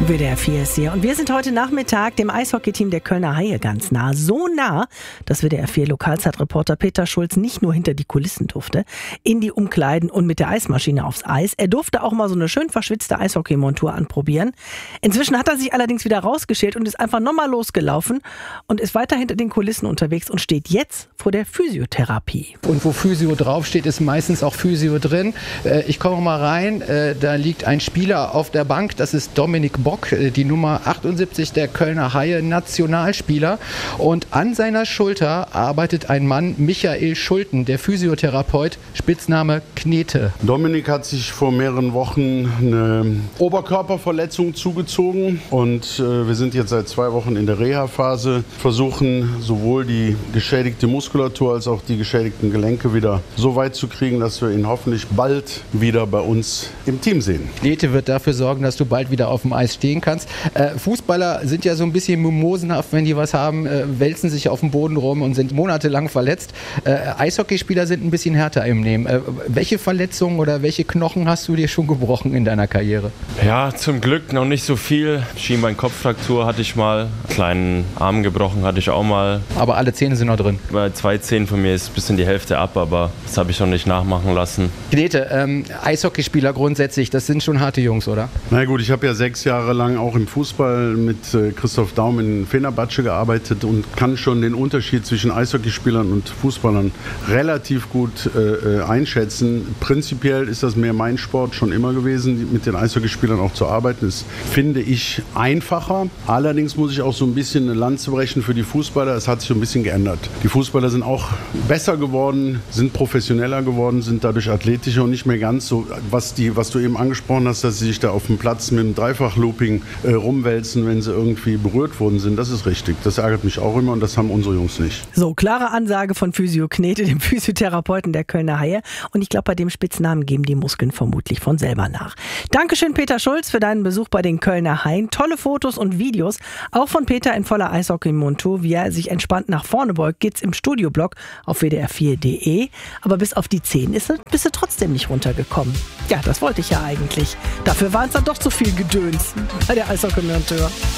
WDR 4 ist hier. Und wir sind heute Nachmittag dem Eishockeyteam der Kölner Haie ganz nah. So nah, dass WDR 4 Lokalzeitreporter Peter Schulz nicht nur hinter die Kulissen durfte, in die Umkleiden und mit der Eismaschine aufs Eis. Er durfte auch mal so eine schön verschwitzte Eishockeymontur anprobieren. Inzwischen hat er sich allerdings wieder rausgeschält und ist einfach nochmal losgelaufen und ist weiter hinter den Kulissen unterwegs und steht jetzt vor der Physiotherapie. Und wo Physio draufsteht, ist meistens auch Physio drin. Ich komme mal rein, da liegt ein Spieler auf der Bank, das ist Dominik Bock, die Nummer 78 der Kölner Haie, Nationalspieler. Und an seiner Schulter arbeitet ein Mann, Michael Schulten, der Physiotherapeut, Spitzname Knete. Dominik hat sich vor mehreren Wochen eine Oberkörperverletzung zugezogen und wir sind jetzt seit 2 Wochen in der Reha-Phase, versuchen sowohl die geschädigte Muskulatur als auch die geschädigten Gelenke wieder so weit zu kriegen, dass wir ihn hoffentlich bald wieder bei uns im Team sehen. Knete wird dafür sorgen, dass du bald wieder auf dem Eis stehen kannst. Fußballer sind ja so ein bisschen mimosenhaft, wenn die was haben, wälzen sich auf dem Boden rum und sind monatelang verletzt. Eishockeyspieler sind ein bisschen härter im Nehmen. Welche Verletzungen oder welche Knochen hast du dir schon gebrochen in deiner Karriere? Ja, zum Glück noch nicht so viel. Schienbeinkopffraktur hatte ich mal, kleinen Arm gebrochen hatte ich auch mal. Aber alle Zähne sind noch drin? Bei 2 Zähnen von mir ist ein bisschen die Hälfte ab, aber das habe ich noch nicht nachmachen lassen. Knete, Eishockeyspieler grundsätzlich, das sind schon harte Jungs, oder? Na gut, ich habe ja 6 Jahre lang auch im Fußball mit Christoph Daum in Fenerbahce gearbeitet und kann schon den Unterschied zwischen Eishockeyspielern und Fußballern relativ gut einschätzen. Prinzipiell ist das mehr mein Sport schon immer gewesen, mit den Eishockeyspielern auch zu arbeiten. Das finde ich einfacher. Allerdings muss ich auch so ein bisschen eine Lanze brechen für die Fußballer. Es hat sich so ein bisschen geändert. Die Fußballer sind auch besser geworden, sind professioneller geworden, sind dadurch athletischer und nicht mehr ganz so, was du eben angesprochen hast, dass sie sich da auf dem Platz mit dem Dreifach-Looping rumwälzen, wenn sie irgendwie berührt worden sind. Das ist richtig. Das ärgert mich auch immer und das haben unsere Jungs nicht. So, klare Ansage von Physio Knete, dem Physiotherapeuten der Kölner Haie. Und ich glaube, bei dem Spitznamen geben die Muskeln vermutlich von selber nach. Dankeschön, Peter Schulz, für deinen Besuch bei den Kölner Haien. Tolle Fotos und Videos, auch von Peter in voller Eishockey-Montur, wie er sich entspannt nach vorne beugt, geht's im Studioblog auf wdr4.de. Aber bis auf die 10 bist du trotzdem nicht runtergekommen. Ja, das wollte ich ja eigentlich. Dafür war es dann doch zu viel Gedöns bei der Eishockey-Montur.